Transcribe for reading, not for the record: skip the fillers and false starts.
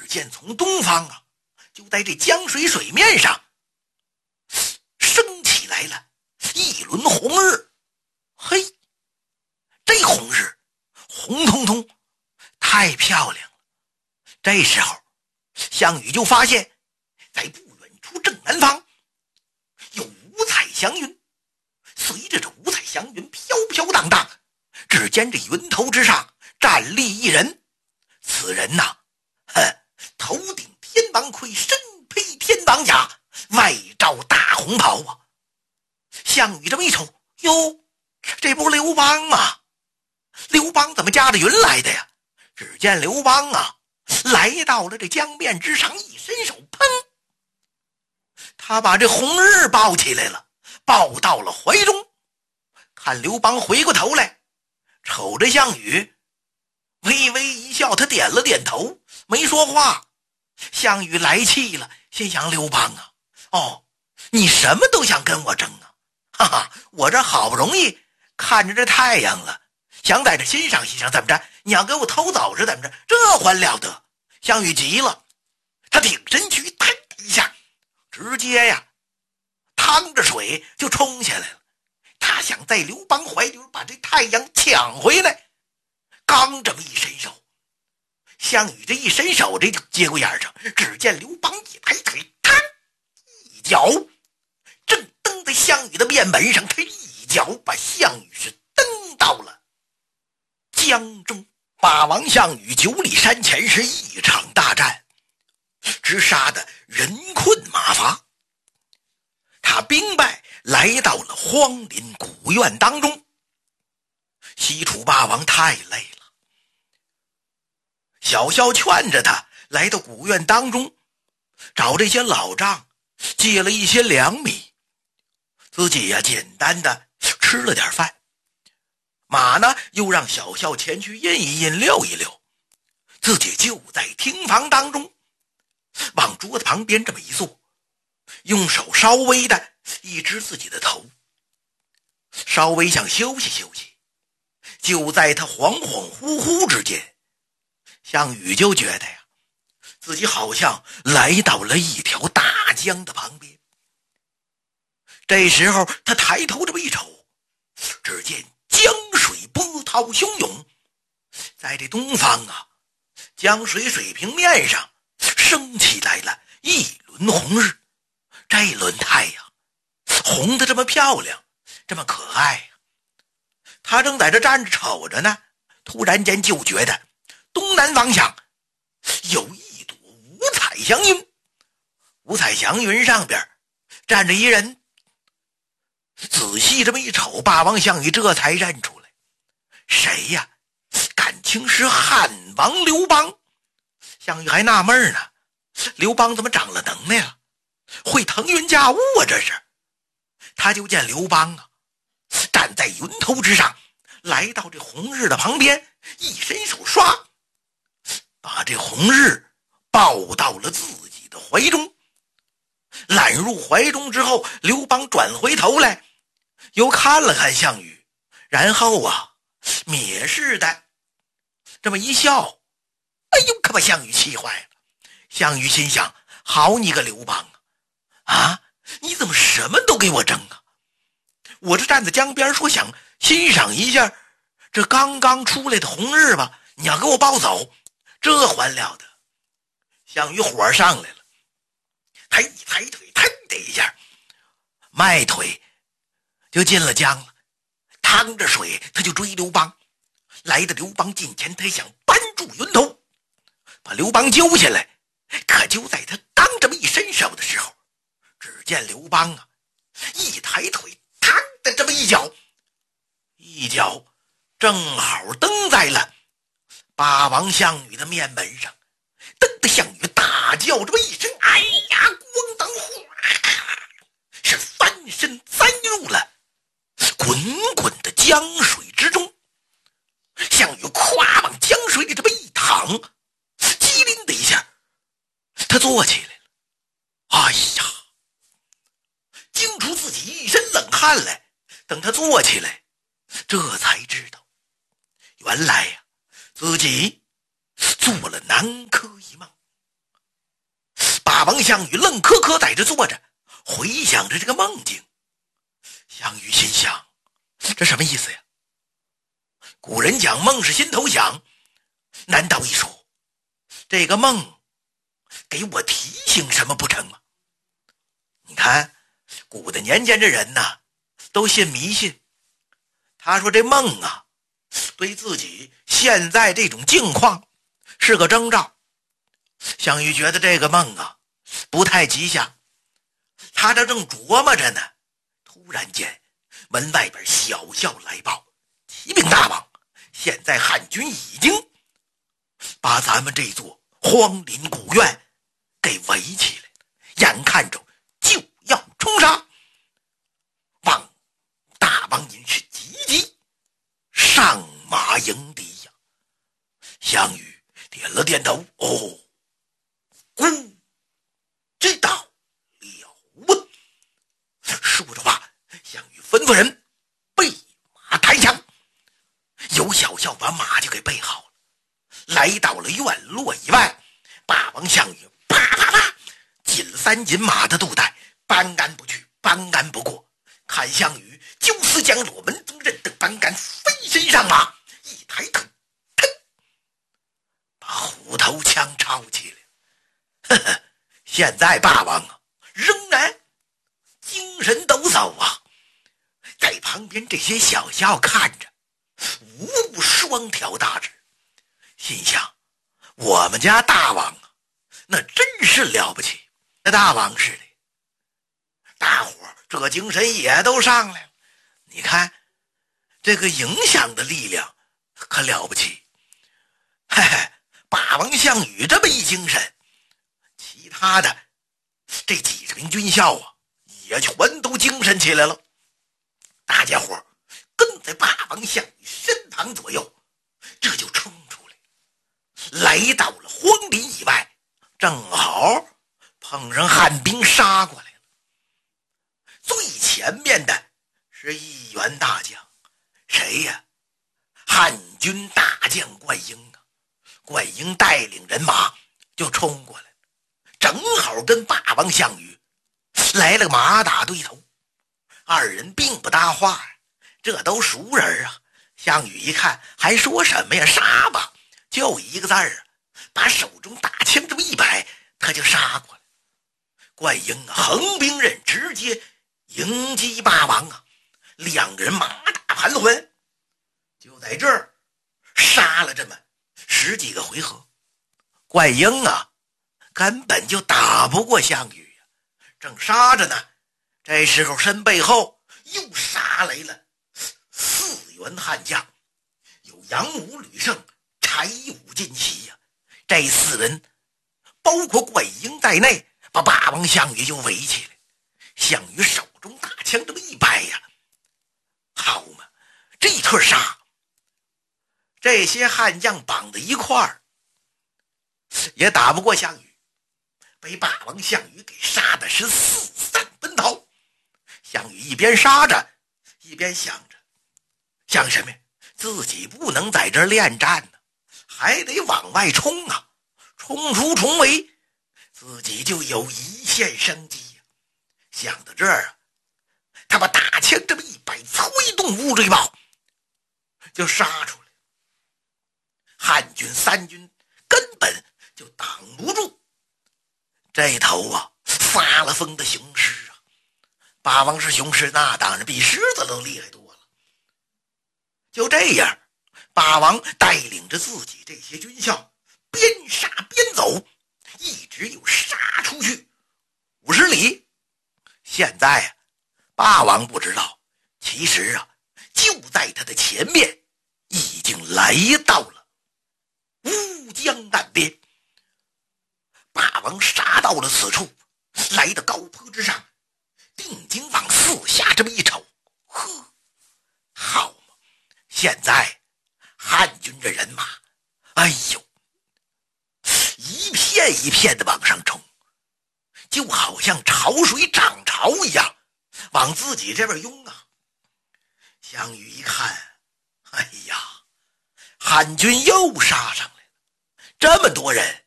只见从东方啊，就在这江水水面上升起来了一轮红日。嘿，这红日红彤彤，太漂亮了。这时候项羽就发现在不远处正南方有五彩祥云，随着这五彩祥云飘飘荡荡，只见这云头之上站立一人。此人呐，头顶天王盔，身披天王甲，外罩大红袍啊。项羽这么一瞅，哟，这不是刘邦吗？刘邦怎么驾着云来的呀？只见刘邦啊，来到了这江面之上，一伸手，砰，他把这红日抱起来了，抱到了怀中。看刘邦回过头来，瞅着项羽，微微一笑，他点了点头，没说话。项羽来气了，心想刘邦啊，你什么都想跟我争啊？哈哈，我这好不容易看着这太阳了，想在这欣赏欣赏，怎么着？你要给我偷走是怎么着？这还了得！项羽急了，他挺身躯，腾一下，直接呀，趟着水就冲下来了。他想在刘邦怀里把这太阳抢回来。刚这么一伸手，项羽这一伸手，这就接过眼上，只见刘邦一抬腿，嘡一脚，正蹬在项羽的面门上，他一脚把项羽是蹬到了江中。霸王项羽9里山前是一场大战，直杀的人困马乏。他兵败来到了荒林古院当中。西楚霸王太累了，小校劝着他来到古院当中，找这些老丈借了一些粮米，自己呀简单的吃了点饭。马呢又让小校前去印一印溜一溜，自己就在厅房当中往桌子旁边这么一坐，用手稍微的一支自己的头，稍微想休息休息。就在他恍恍惚惚之间，项羽就觉得呀，自己好像来到了一条大江的旁边。这时候他抬头这么一瞅，只见江水波涛汹涌，在这东方啊，江水水平面上升起来了一轮红日。这轮太阳红得这么漂亮，这么可爱呀。他正在这站着瞅着呢，突然间就觉得东南方向有一朵五彩祥云。五彩祥云上边站着一人，仔细这么一瞅，霸王项羽这才认出来，谁呀？感情是汉王刘邦。项羽还纳闷呢，刘邦怎么长了能耐了，会腾云驾雾啊？这是。他就见刘邦啊，站在云头之上，来到这红日的旁边，一伸手刷，把这红日抱到了自己的怀中。揽入怀中之后，刘邦转回头来，又看了看项羽，然后啊，蔑视的这么一笑。哎呦，可把项羽气坏了。项羽心想，好你个刘邦啊，你怎么什么都给我争啊？我这站在江边说想欣赏一下这刚刚出来的红日吧，你要给我抱走，这还了得？项羽火上来了，他一抬腿，腾的一下，迈腿就进了江了，趟着水他就追刘邦。来的刘邦近前，他想扳住云头，把刘邦揪下来。可就在他刚这么一伸手的时候，只见刘邦啊，一抬腿，嘡的这么一脚正好蹬在了霸王项羽的面门上。蹬的项羽大叫这么一声，哎呀，咣当，是翻身栽入了滚滚的江水之中。项羽咵往江水里这么一躺，机灵的一下他坐起来了。哎呀，惊出自己一身冷汗来。等他坐起来，这才知道原来呀，自己做了南柯一梦。 王项羽愣磕磕在这坐着，回想着这个梦境。项羽心想，这什么意思呀？古人讲梦是心头想，难道一说这个梦给我提醒什么不成吗？你看古的年间这人呐，都信迷信。他说这梦啊，对自己现在这种境况是个征兆。项羽觉得这个梦啊不太吉祥，他这正琢磨着呢，突然间门外边小校来报，启禀大王，现在汉军已经把咱们这座荒林古院给围起来了，眼看着就要冲杀。望大王您是急急上马迎敌呀。项羽点了点头，哦，知道了。说着话，项羽吩咐人备马抬枪，有小校把马就给备好了，来到了院落以外。霸王项羽啪啪啪紧了3紧马的肚带，搬杆不去，搬杆不过。看项羽就似将裸门中人的搬杆飞身上马，一抬头，腾，把虎头枪抄起来。呵呵，现在霸王啊，仍然精神抖擞啊。在旁边这些小校看着，无不双挑大指，心想我们家大王啊，那真是了不起，那大王似的。大伙这个精神也都上来了，你看这个影响的力量可了不起。嘿嘿，霸王项羽这么一精神，其他的这几十名军校啊也全都精神起来了。大家伙跟在霸王项羽身旁左右，这就冲出来，来到了荒林以外，正好碰上汉兵杀过来了。最前面的是一员大将，谁呀？汉军大将灌婴啊！灌婴带领人马就冲过来了，正好跟霸王项羽来了马打对头。二人并不搭话呀，这都熟人啊。项羽一看，还说什么呀？杀吧！就一个字儿啊，把手中大枪这么一摆，他就杀过来。灌婴啊，横兵刃直接迎击霸王啊，两人马打盘桓，就在这儿杀了这么10几个回合。灌婴啊，根本就打不过项羽呀，正杀着呢。这时候身背后又杀来了4员悍将，有杨武、吕胜、柴武、金喜呀。这4人包括灌婴在内，把霸王项羽就围起来。项羽手中大枪这么一摆呀，好嘛，这一特杀，这些悍将绑在一块儿也打不过项羽，被霸王项羽给杀的是四散奔逃。项羽一边杀着，一边想着，想什么呀？自己不能在这儿恋战呢，还得往外冲啊！冲出重围，自己就有一线生机呀。想到这儿啊，他把大枪这么一摆，催动乌骓豹，就杀出来。汉军3军根本就挡不住这头啊发了疯的雄狮啊！霸王是雄狮，那当然比狮子都厉害多了。就这样，霸王带领着自己这些军校边杀边走，一直又杀出去50里。现在啊，霸王不知道，其实啊，就在他的前面已经来到了乌江岸边。霸王杀到了此处，来到高坡之上，定睛往四下这么一瞅，呵，好嘛，现在汉军这人马，哎呦，一片一片的往上冲，就好像潮水涨潮一样，往自己这边涌啊。项羽一看，哎呀，汉军又杀上来了，这么多人，